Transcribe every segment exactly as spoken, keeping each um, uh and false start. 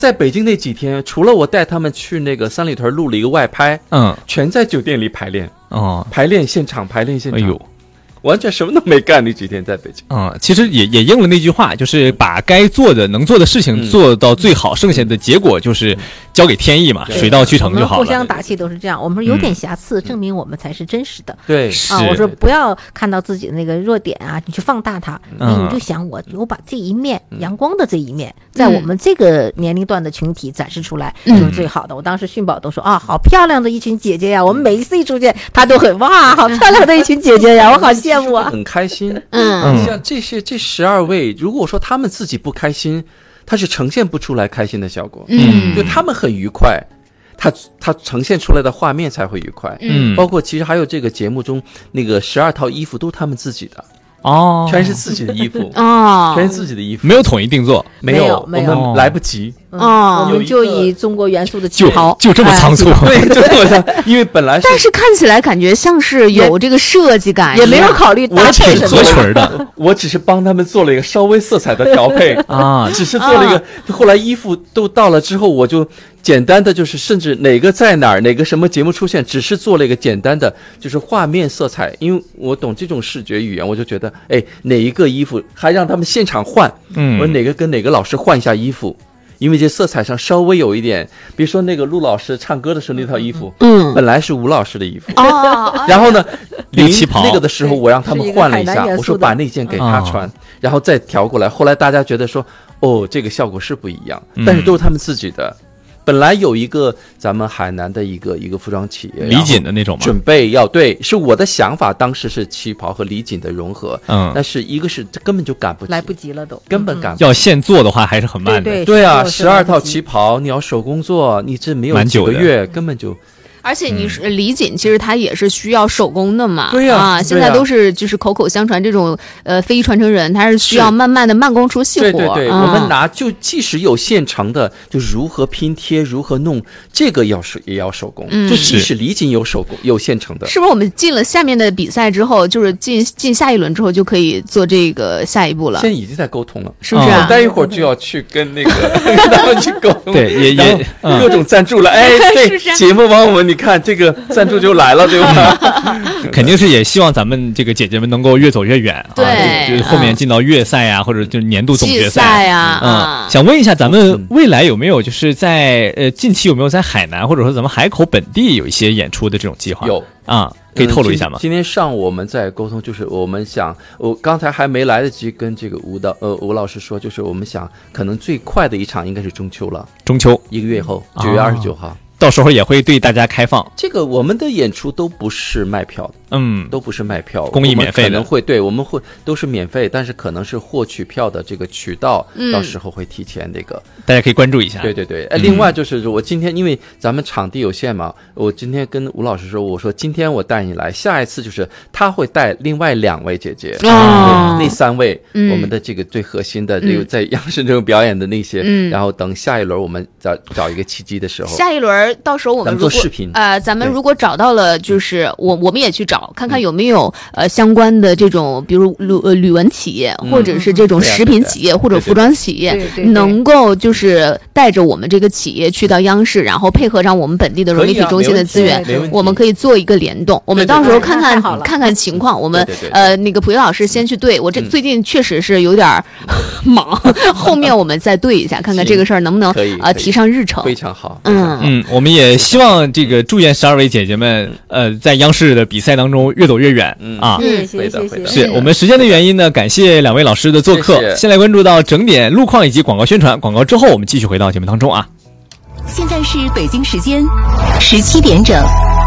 在北京那几天，除了我带他们去那个三里屯录了一个外拍， 嗯， 全在酒店里排练， 哦， 排练现场，排练现场。 哎呦。 完全什么都没干，那几天在北京。 嗯，其实也也应了那句话，就是把该做的、能做的事情做到最好，嗯、剩下的结果就是交给天意嘛，水到渠成就好了。 互相打气都是这样，我们说有点瑕疵，嗯、证明我们才是真实的。 对， 啊，我说不要看到自己的那个弱点啊，你去放大它，嗯、你就想我我把这一面阳光的这一面，在我们这个年龄段的群体展示出来，嗯、就是最好的。我当时训宝都说啊，好漂亮的一群姐姐呀！我们每一次一出现，他都很哇，好漂亮的一群姐姐呀，我好羡慕啊， 很开心。 嗯， 像这些这十二位，如果说他们自己不开心，他是呈现不出来开心的效果。 嗯， 就他们很愉快，他他呈现出来的画面才会愉快。 嗯， 包括其实还有这个节目中那个十二套衣服都是他们自己的。 哦， 全是自己的衣服哦， 全是自己的衣服， 没有统一定做， 没有， 没有， 我们来不及哦，我们就以中国元素的旗袍， 就这么仓促， 对，就这么仓，因为本来是， 但是看起来感觉像是有这个设计感， 也没有考虑搭配什么合群的， 我只是帮他们做了一个稍微色彩的调配啊， 只是做了一个，后来衣服都到了之后，我就。简单的就是，甚至哪个在哪儿，哪个什么节目出现，只是做了一个简单的，就是画面色彩。因为我懂这种视觉语言，我就觉得，哎，哪一个衣服还让他们现场换， 嗯， 我哪个跟哪个老师换一下衣服，因为这色彩上稍微有一点，比如说那个陆老师唱歌的时候那套衣服， 嗯， 本来是吴老师的衣服， 哦， 然后呢， 临旗袍那个的时候，我让他们换了一下，我说把那件给他穿，哦、然后再调过来。后来大家觉得说，哦，这个效果是不一样，但是都是他们自己的。嗯本来有一个咱们海南的一个一个服装企业， 李锦的那种吗？ 准备要对，是我的想法，当时是旗袍和李锦的融合， 嗯， 但是一个是根本就赶不及， 来不及了都， 根本赶不及。 要现做的话还是很慢的， 对对对啊，十二套旗袍你要手工做，你这没有几个月，根本就。 而且你是李锦，其实它也是需要手工的嘛， 对呀、啊， 啊，现在都是就是口口相传这种呃非遗传承人，它是需要慢慢的慢工出细活。 对对对， 嗯、 我们拿就即使有现成的，就如何拼贴，如何弄，这个要手也要手工。 嗯， 就即使李锦有手工有现成的， 是不是我们进了下面的比赛之后，就是进进下一轮之后就可以做这个下一步了？ 现在已经在沟通了， 是不是、啊？ 待一会儿就要去跟那个跟他们去沟通， 对，也也、 嗯、各种赞助了，哎，对，节目帮我们，你看这个。赞助就来了，对吧？ 肯定是也希望咱们这个姐姐们能够越走越远， 对， 啊、就是后面进到月赛啊，嗯、或者就是年度总决赛啊。 嗯，想问一下，咱们未来有没有就是在呃近期有没有在海南或者说咱们海口本地有一些演出的这种计划？ 有啊。可以透露一下吗？ 嗯、今, 今天上午我们在沟通，就是我们想，我刚才还没来得及跟这个吴导呃吴老师说，就是我们想，可能最快的一场应该是中秋了， 中秋一个月后，九月二十九号。哦， 到时候也会对大家开放。 这个我们的演出都不是卖票的， 嗯， 都不是卖票， 公益免费的， 可能会对我们会都是免费，但是可能是获取票的这个渠道， 嗯、 到时候会提前那个， 大家可以关注一下。 对对对，哎，另外就是我今天因为咱们场地有限嘛，我今天跟吴老师说，我说今天我带你来，下一次就是他会带另外两位姐姐， 哦， 那三位、 嗯、 我们的这个最核心的这个在央视这种表演的那些， 嗯， 然后等下一轮我们找找一个契机的时候， 下一轮到时候我们如果做视频， 呃，咱们如果找到了，就是我我们也去找看看有没有、嗯、呃相关的这种，比如吕呃吕文企业、嗯，或者是这种食品企业、嗯、或者服装企业， 对对对， 能够就是带着我们这个企业去到央视，然后配合上我们本地的融媒体中心的资源， 啊、 我们可以做一个联动。我们到时候看看对对对看看情况，我们对对对呃那个蒲老师先去对我这、嗯、最近确实是有点忙，后面我们再对一下，看看这个事儿能不能呃提上日程。 非常好， 嗯嗯，我们也希望这个祝愿十二位姐姐们，呃，在央视的比赛当中越走越远、 嗯、 啊！ 谢谢谢谢。 是我们时间的原因呢，感谢两位老师的做客。 谢谢。 先来关注到整点路况以及广告宣传，广告之后我们继续回到节目当中啊。 现在是北京时间十七点整。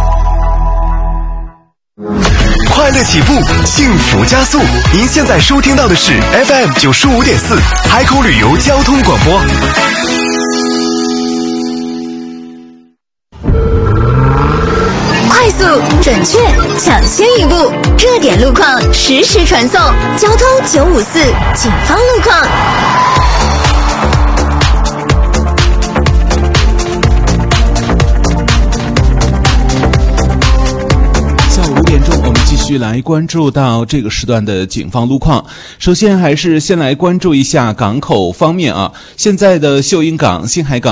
快乐起步，幸福加速。您现在收听到的是 F M 九十五点四海口旅游交通广播。 快速、准确、抢先一步，热点路况实时传送。交通九五四警方路况。 继续来关注到这个时段的警方路况。首先还是先来关注一下港口方面啊，现在的秀英港、新海港